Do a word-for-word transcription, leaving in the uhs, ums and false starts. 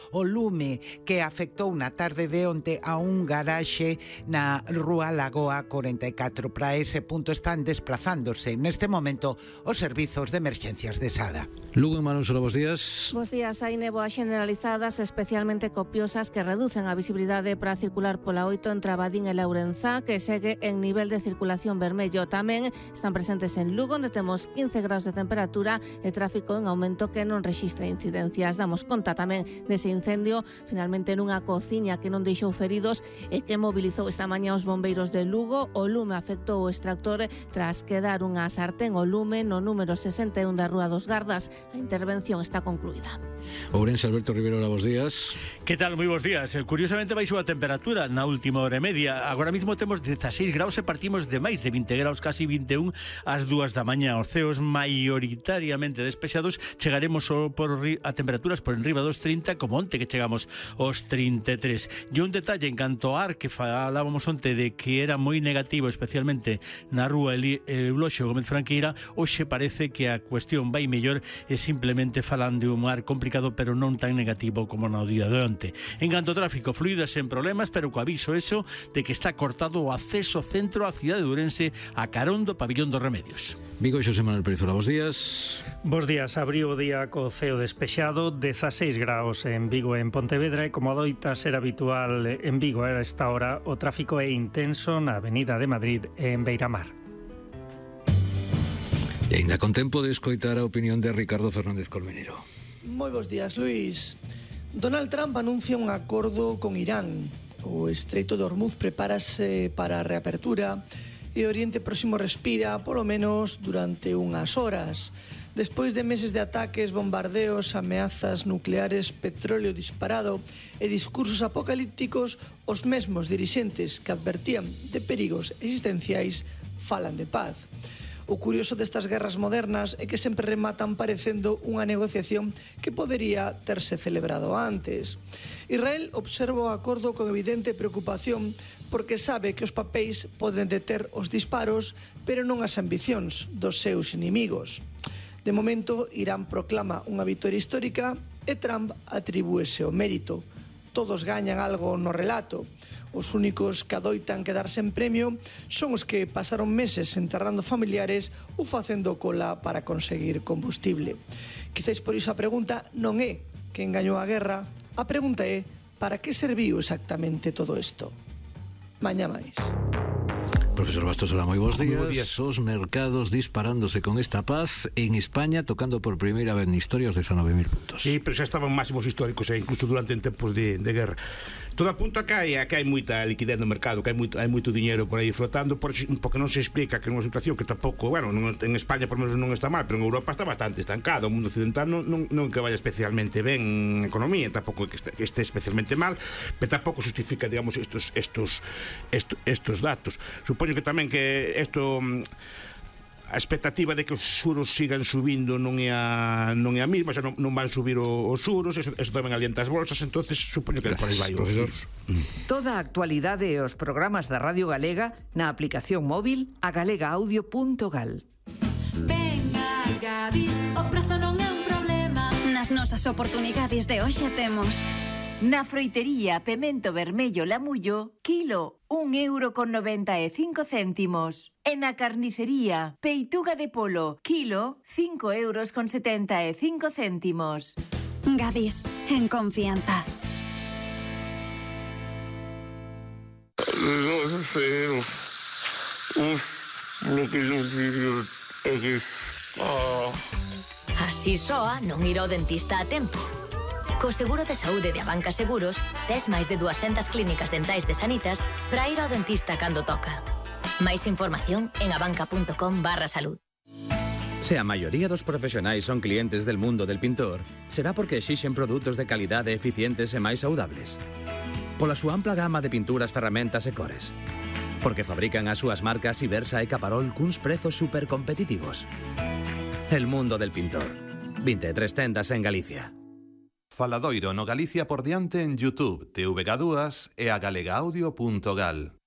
o lume que afectou na tarde de onte a un garaxe na Rúa Lagoa corenta e catro. Para ese punto están desplazándose neste momento os servizos de emerxencias de Sada. Lugo, Manu, solo bos días. Bos días, hai néboas generalizadas, especialmente copiosas, que reducen a visibilidade para circular pola oito entre Abadín e Laurenzá, que segue en nivel de circulación vermello. Tamén están presentes en Lugo, onde temos quince graus de temperatura e tráfico en aumento que non rexistra incidencias. Damos conta tamén dese incendio, finalmente nunha cociña que non deixou feridos e que mobilizou esta mañá os bombeiros de Lugo. O lume afectou o extractor tras quedar unha sartén o lume no número sesenta e un da Rúa dos Gardas. A intervención está concluída. Ourense, Alberto Rivero, bos días. Que tal? Moi bos días. Curiosamente baixou a temperatura na última hora e media. Agora mesmo temos dezaseis graus e partimos de máis de vinte graus, casi vinte e un ás dúas da mañá. Os ceos maioritariamente despexados. Chegaremos por a temperaturas por enriba dos trinta, como onte que chegamos aos trinta e tres. E un detalle en canto a ar que falábamos onte de que era moi negativo, especialmente na rúa Euloxio Gómez Franqueira, hoxe parece que a cuestión vai mellor e simplemente falan de un ar complicado, pero non tan negativo como no día de onte. En canto a tráfico, fluidas sen problemas, pero co aviso eso de que está cortado o acceso centro á cidade de Ourense a carón do Pabillón dos Remedios. Vigo, Xosé Manuel Perizola, bos días. Bos días, abriu o día co ceo despexado, dezaseis graus en Vigo e en Pontevedra, e como adoita ser habitual en Vigo a esta hora, o tráfico é intenso na Avenida de Madrid e en Beiramar. E ainda con tempo de escoitar a opinión de Ricardo Fernández Colmenero. Moi bos días, Luís. Donald Trump anuncia un acordo con Irán. O Estreito de Hormuz prepárase para a reapertura e Oriente Próximo respira, polo menos durante unhas horas. Despois de meses de ataques, bombardeos, ameazas nucleares, petróleo disparado e discursos apocalípticos, os mesmos dirixentes que advertían de perigos existenciais falan de paz. O curioso destas guerras modernas é que sempre rematan parecendo unha negociación que podería terse celebrado antes. Israel observa o acordo con evidente preocupación porque sabe que os papéis poden deter os disparos, pero non as ambicións dos seus inimigos. De momento, Irán proclama unha vitoria histórica e Trump atribúese o mérito. Todos gañan algo no relato. Os únicos que adoitan quedar sen premio son os que pasaron meses enterrando familiares ou facendo cola para conseguir combustible. Quizais por iso a pregunta non é quen gañou a guerra, a pregunta é para que serviu exactamente todo isto. Mañá máis. Profesor Bastos, hola, moi bos días. días. Os mercados disparándose con esta paz en España, tocando por primeira vez na historia os dezanove mil puntos. Sí, pero xa estaban máximos históricos, e incluso durante en tempos de, de guerra. Todo apunta a que hai, a que hai moita liquidez no mercado, que hai moito, hai moito diñeiro por aí flotando, por, porque non se explica que é unha situación que tampouco, bueno, non, en España por menos non está mal, pero en Europa está bastante estancado. O mundo occidental non, non, non que vaya especialmente ben en economía, tampouco que este, que este especialmente mal, pero tampouco justifica, digamos, estos, estos, estos, estos datos. Supoño que tamén que isto, a expectativa de que os xuros sigan subindo non é a, non é a mesma, xa non, non van subir os xuros, eso, eso tamén alienta as bolsas, entonces supoño que por aí vai. Profesor. Toda a actualidade e os programas da Radio Galega na aplicación móvil a galega audio punto gal. Venga, Gadis, o prazo non é un problema. Nas nosas oportunidades de hoxe temos na froitería pemento vermello lamullo, kilo un euro con noventa e cinco céntimos. E na carnicería peituga de polo, kilo cinco euros con setenta e cinco céntimos. Gadis, en confianza. Non sei, uf, lo que yo digo é que así soa non ir ao dentista a tempo. Co seguro de saúde de Abanca Seguros, tes máis de duascentas clínicas dentais de Sanitas para ir ao dentista cando toca. Máis información en abanca punto com barra salud. Se a maioría dos profesionais son clientes del mundo del pintor, será porque exixen produtos de calidade eficientes e máis saudables. Pola súa ampla gama de pinturas, ferramentas e cores. Porque fabrican as súas marcas Ibersa e Caparol cuns prezos supercompetitivos. El mundo del pintor. vinte e tres tendas en Galicia. Faladoiro no Galicia por diante en YouTube, T V G dúas e a galega audio punto gal.